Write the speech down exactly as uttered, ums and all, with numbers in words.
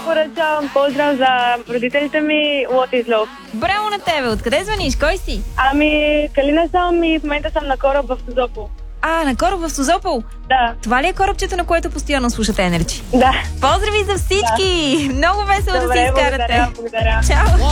препоръчавам поздрав за родителите ми, What is Love. Браво на тебе! Откъде звъниш? Кой си? Ами, Калина съм и в момента съм на кораб в Созопол. А, на кораб в Созопол? Да. Това ли е корабчето, на което постоянно слушате Енерджи? Да. Поздрави за всички! Да. Много весело да се изкарате. Благодаря, благодаря. Чао!